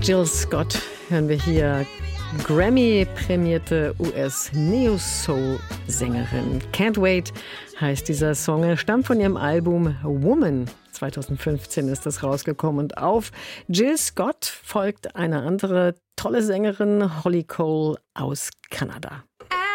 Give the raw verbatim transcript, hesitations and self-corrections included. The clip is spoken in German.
Jill Scott hören wir hier, Grammy-prämierte U S-Neo-Soul-Sängerin. Can't Wait heißt dieser Song. Er stammt von ihrem Album Woman. zweitausendfünfzehn ist das rausgekommen. Und auf Jill Scott folgt eine andere tolle Sängerin, Holly Cole aus Kanada.